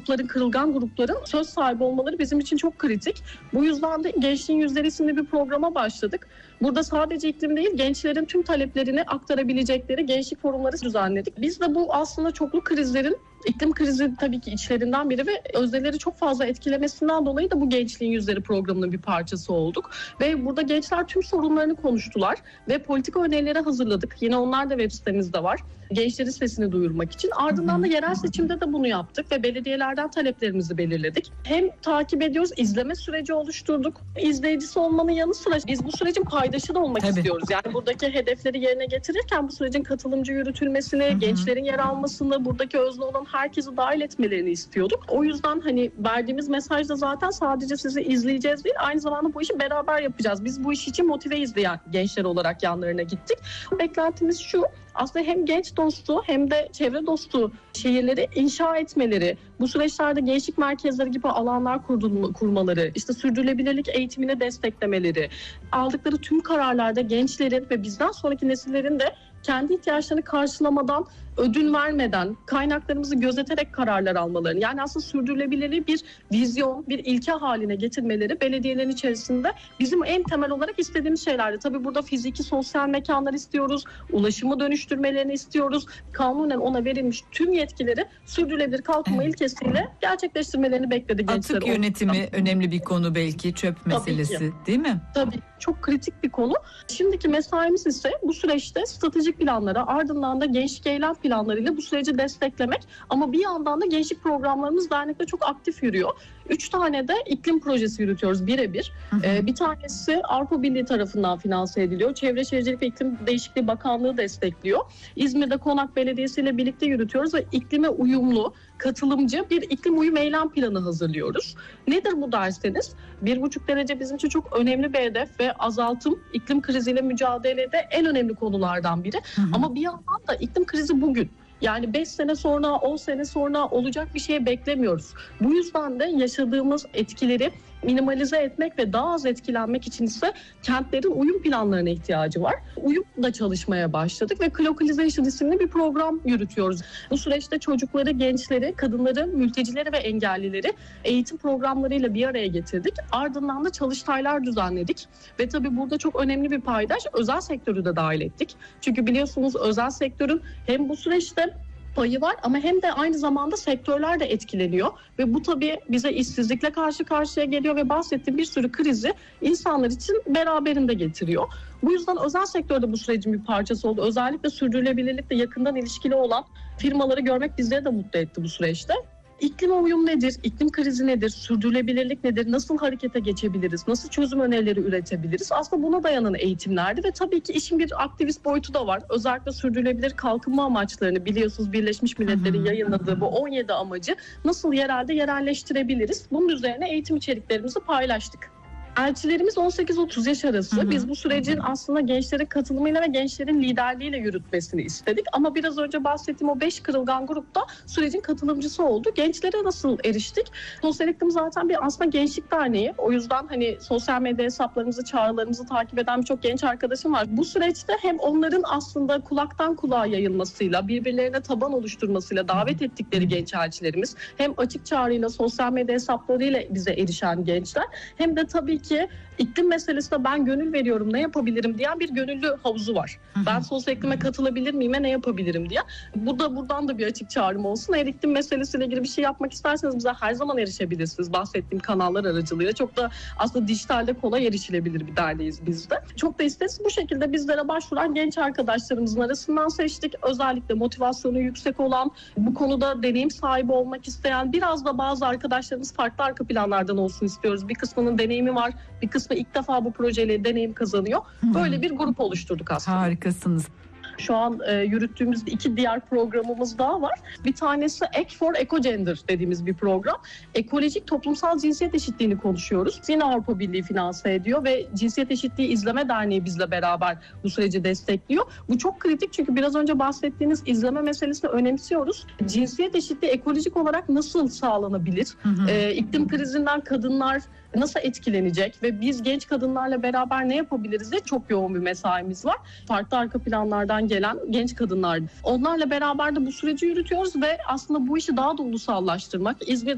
grupların, kırılgan grupların söz sahibi olmaları bizim için çok kritik. Bu yüzden de Gençliğin Yüzleri isimli bir programa başladık. Burada sadece iklim değil, gençlerin tüm taleplerini aktarabilecekleri gençlik forumları düzenledik. Biz de bu aslında çoklu krizlerin, iklim krizi tabii ki içlerinden biri ve özneleri çok fazla etkilemesinden dolayı da bu Gençliğin Yüzleri programının bir parçası olduk. Ve burada gençler tüm sorunlarını konuştular ve politika önerileri hazırladık. Yine onlar da web sitemizde var. Gençlerin sesini duyurmak için. Ardından da yerel seçimde de bunu yaptık ve belediyelerden taleplerimizi belirledik. Hem takip ediyoruz, izleme süreci oluşturduk. İzleyicisi olmanın yanı sıra biz bu sürecin paydaşı da olmak istiyoruz. Yani buradaki hedefleri yerine getirirken bu sürecin katılımcı yürütülmesini, gençlerin yer almasını, buradaki özne olan herkesi dahil etmelerini istiyorduk. O yüzden hani verdiğimiz mesaj da zaten sadece sizi izleyeceğiz değil, aynı zamanda bu işi beraber yapacağız. Biz bu iş için motiveyiz diyen gençler olarak yanlarına gittik. Beklentimiz şu: aslında hem genç dostu hem de çevre dostu şehirleri inşa etmeleri, bu süreçlerde gençlik merkezleri gibi alanlar kurmaları, işte sürdürülebilirlik eğitimini desteklemeleri, aldıkları tüm kararlarda gençlerin ve bizden sonraki nesillerin de kendi ihtiyaçlarını karşılamadan, ödün vermeden, kaynaklarımızı gözeterek kararlar almalarını, yani aslında sürdürülebilirliği bir vizyon, bir ilke haline getirmeleri belediyelerin içerisinde bizim en temel olarak istediğimiz şeylerdi. Tabii burada fiziki, sosyal mekanlar istiyoruz, ulaşımı dönüştürmelerini istiyoruz, kanunen ona verilmiş tüm yetkileri sürdürülebilir kalkınma ilkesiyle gerçekleştirmelerini bekledi gençler. Atık yönetimi önemli bir konu belki, çöp meselesi değil mi? Tabii, çok kritik bir konu. Şimdiki mesaimiz ise bu süreçte stratejik planlara, ardından da gençlik eylem planlarıyla bu süreci desteklemek. Ama bir yandan da gençlik programlarımız dernekte çok aktif yürüyor. 3 tane de iklim projesi yürütüyoruz birebir. Bir tanesi Avrupa Birliği tarafından finanse ediliyor. Çevre Şehircilik ve İklim Değişikliği Bakanlığı destekliyor. İzmir'de Konak Belediyesi ile birlikte yürütüyoruz ve iklime uyumlu, katılımcı bir iklim uyum eylem planı hazırlıyoruz. Nedir bu derseniz? 1,5 derece bizim için çok önemli bir hedef ve azaltım iklim kriziyle mücadelede en önemli konulardan biri. Ama bir yandan da iklim krizi bugün. Yani 5 sene sonra, 10 sene sonra olacak bir şeye beklemiyoruz. Bu yüzden de yaşadığımız etkileri minimalize etmek ve daha az etkilenmek için ise kentlerin uyum planlarına ihtiyacı var. Uyumla çalışmaya başladık ve Clocalization isimli bir program yürütüyoruz. Bu süreçte çocukları, gençleri, kadınları, mültecileri ve engellileri eğitim programlarıyla bir araya getirdik. Ardından da çalıştaylar düzenledik. Ve tabii burada çok önemli bir paydaş özel sektörü de dahil ettik. Çünkü biliyorsunuz özel sektörün hem bu süreçte payı var ama hem de aynı zamanda sektörler de etkileniyor ve bu tabii bize işsizlikle karşı karşıya geliyor ve bahsettiğim bir sürü krizi insanlar için beraberinde getiriyor. Bu yüzden özel sektörde bu sürecin bir parçası oldu. Özellikle sürdürülebilirlikle yakından ilişkili olan firmaları görmek bizleri de mutlu etti bu süreçte. İklime uyum nedir? İklim krizi nedir? Sürdürülebilirlik nedir? Nasıl harekete geçebiliriz? Nasıl çözüm önerileri üretebiliriz? Aslında buna dayanan eğitimlerdi ve tabii ki işin bir aktivist boyutu da var. Özellikle sürdürülebilir kalkınma amaçlarını biliyorsunuz Birleşmiş Milletler'in yayınladığı bu 17 amacı nasıl yerelde yerelleştirebiliriz? Bunun üzerine eğitim içeriklerimizi paylaştık. Elçilerimiz 18-30 yaş arası. Biz bu sürecin aslında gençlerin katılımıyla ve gençlerin liderliğiyle yürütmesini istedik. Ama biraz önce bahsettiğim o 5 kırılgan grupta sürecin katılımcısı oldu. Gençlere nasıl eriştik? Sosyal İklim zaten bir aslında gençlik derneği. O yüzden hani sosyal medya hesaplarımızı, çağrılarımızı takip eden birçok genç arkadaşım var. Bu süreçte hem onların aslında kulaktan kulağa yayılmasıyla, birbirlerine taban oluşturmasıyla davet ettikleri genç elçilerimiz, hem açık çağrıyla, sosyal medya hesaplarıyla bize erişen gençler, hem de tabii ki iklim meselesine ben gönül veriyorum, ne yapabilirim diyen bir gönüllü havuzu var. Ben sosyal iklime katılabilir miyim ve ne yapabilirim diye. Buradan da bir açık çağrım olsun. Eğer iklim meselesiyle ilgili bir şey yapmak isterseniz bize her zaman erişebilirsiniz. Bahsettiğim kanallar aracılığıyla. Çok da aslında dijitalde kolay erişilebilir bir derneğiz biz de. Çok da isteriz. Bu şekilde bizlere başvuran genç arkadaşlarımızın arasından seçtik. Özellikle motivasyonu yüksek olan, bu konuda deneyim sahibi olmak isteyen, biraz da bazı arkadaşlarımız farklı arka planlardan olsun istiyoruz. Bir kısmının deneyimi var, bir kısmı ilk defa bu projeyle deneyim kazanıyor. Böyle bir grup oluşturduk aslında. Harikasınız. Şu an yürüttüğümüz 2 diğer programımız daha var. Bir tanesi Act for Ecogender dediğimiz bir program. Ekolojik toplumsal cinsiyet eşitliğini konuşuyoruz. Yine Avrupa Birliği finanse ediyor ve Cinsiyet Eşitliği İzleme Derneği bizle beraber bu süreci destekliyor. Bu çok kritik çünkü biraz önce bahsettiğiniz izleme meselesini önemsiyoruz. Cinsiyet eşitliği ekolojik olarak nasıl sağlanabilir? İklim krizinden kadınlar nasıl etkilenecek ve biz genç kadınlarla beraber ne yapabiliriz diye çok yoğun bir mesaimiz var. Farklı arka planlardan gelen genç kadınlar. Onlarla beraber de bu süreci yürütüyoruz ve aslında bu işi daha da ulusallaştırmak, İzmir